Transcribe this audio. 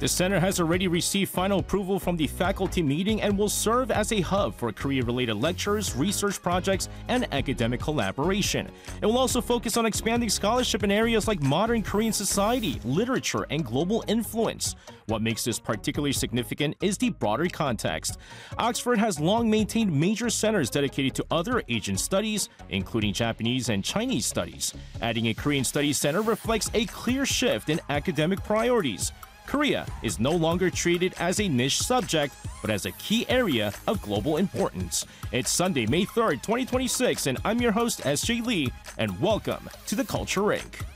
The center has already received final approval from the faculty meeting and will serve as a hub for Korea-related lectures, research projects, and academic collaboration. It will also focus on expanding scholarship in areas like modern Korean society, literature, and global influence. What makes this particularly significant is the broader context. Oxford has long maintained major centers dedicated to other Asian studies, including Japanese and Chinese studies. Adding a Korean Studies Center reflects a clear shift in academic priorities. Korea is no longer treated as a niche subject, but as a key area of global importance. It's Sunday, May 3rd, 2026, and I'm your host, SJ Lee, and welcome to the Culture Inc.